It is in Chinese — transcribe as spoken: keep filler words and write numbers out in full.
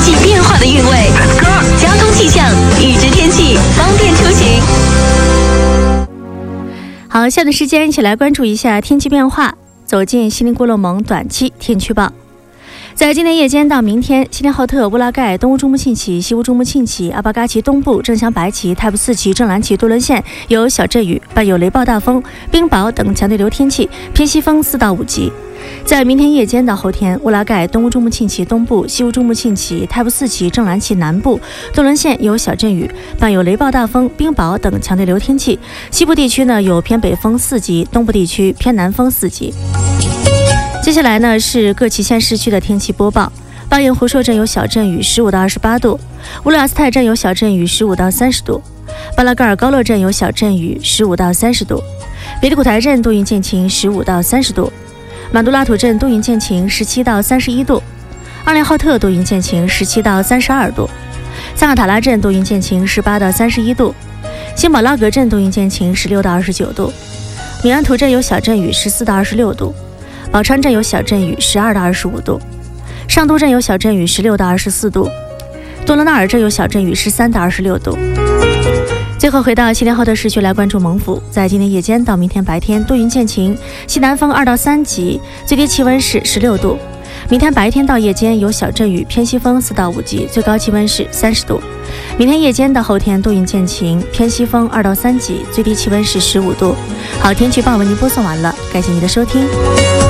季变化的韵味。交通气象、预知天气，方便出行。好，下段时间一起来关注一下天气变化，走进锡林郭勒盟短期天气预报。在今天夜间到明天，锡林浩特、乌拉盖、东乌珠穆沁旗、西乌珠穆沁旗、阿巴嘎旗东部、正乡白旗、泰布斯旗、正蓝旗、多伦县有小阵雨，伴有雷暴大风、冰雹等强对流天气，偏西风四到五级。在明天夜间到后天，乌拉盖、东乌珠穆沁旗东部、西乌珠穆沁旗、泰布斯旗、正蓝旗南部、多伦县有小阵雨，伴有雷暴大风、冰雹等强对流天气。西部地区呢有偏北风四级，东部地区偏南风四级。接下来呢是各旗县市区的天气播报。巴彦湖硕镇有小阵雨，十五到二十八度；乌鲁阿斯泰镇有小阵雨，十五到三十度；巴拉盖尔高勒镇有小阵雨，十五到三十度；别的古台镇多云见晴，十五到三十度；满都拉土镇多云见晴，十七到三十一度；阿联浩特多云见晴，十七到三十二度；萨卡塔拉镇多云见晴，十八到三十一度；辛宝拉格镇多云见晴，十六到二十九度；米安图镇有小阵雨，十四到二十六度；宝昌镇有小阵雨，十二到二十五度；上都镇有小阵雨，十六到二十四度；多罗纳尔镇有小阵雨，十三到二十六度。最后回到锡林浩特市区来关注蒙府，在今天夜间到明天白天多云见晴，西南风二到三级，最低气温是十六度；明天白天到夜间有小阵雨，偏西风四到五级，最高气温是三十度；明天夜间到后天多云见晴，偏西风二到三级，最低气温是十五度。好，天气报为您播送完了，感谢您的收听。